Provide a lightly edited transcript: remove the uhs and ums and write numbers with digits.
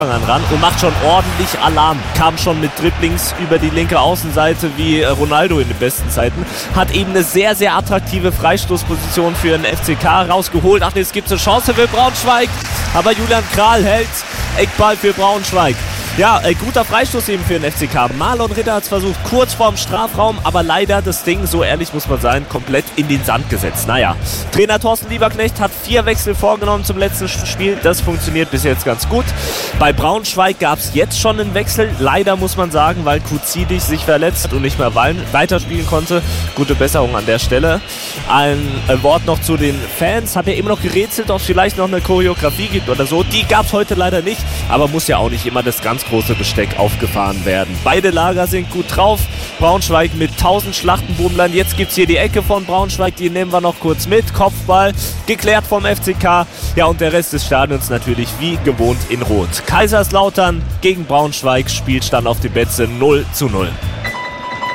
ran und macht schon ordentlich Alarm. Kam schon mit Dribblings über die linke Außenseite wie Ronaldo in den besten Zeiten. Hat eben eine sehr, sehr attraktive Freistoßposition für den FCK rausgeholt. Ach, jetzt gibt es eine Chance für Braunschweig. Aber Julian Kral hält Eckball für Braunschweig. Ja, guter Freistoß eben für den FCK. Marlon Ritter hat es versucht, kurz vorm Strafraum, aber leider das Ding, so ehrlich muss man sein, komplett in den Sand gesetzt. Naja, Trainer Thorsten Lieberknecht hat 4 Wechsel vorgenommen zum letzten Spiel. Das funktioniert bis jetzt ganz gut. Bei Braunschweig gab es jetzt schon einen Wechsel. Leider muss man sagen, weil Kuzidis sich verletzt hat und nicht mehr weiterspielen konnte. Gute Besserung an der Stelle. Ein Wort noch zu den Fans. Hat ja immer noch gerätselt, ob es vielleicht noch eine Choreografie gibt oder so. Die gab es heute leider nicht, aber muss ja auch nicht immer das ganz große Besteck aufgefahren werden. Beide Lager sind gut drauf. Braunschweig mit 1000 Schlachtenbummlern. Jetzt gibt es hier die Ecke von Braunschweig, die nehmen wir noch kurz mit. Kopfball, geklärt vom FCK. Ja, und der Rest des Stadions natürlich wie gewohnt in Rot. Kaiserslautern gegen Braunschweig, Spielstand auf die Betze 0:0.